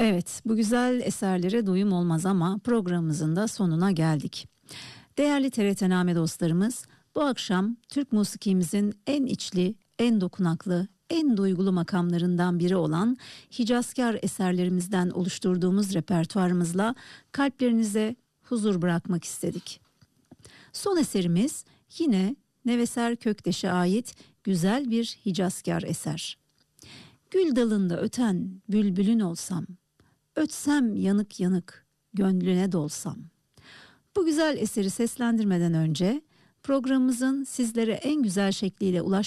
Evet, bu güzel eserlere doyum olmaz ama programımızın da sonuna geldik. Değerli TRT-Name dostlarımız, bu akşam Türk musikimizin en içli, en dokunaklı, en duygulu makamlarından biri olan Hicazkar eserlerimizden oluşturduğumuz repertuarımızla kalplerinize huzur bırakmak istedik. Son eserimiz yine Neveser Kökteş'e ait güzel bir Hicazkar eser. Gül dalında öten bülbülün olsam, ötsem yanık yanık, gönlüne dolsam. Bu güzel eseri seslendirmeden önce programımızın sizlere en güzel şekliyle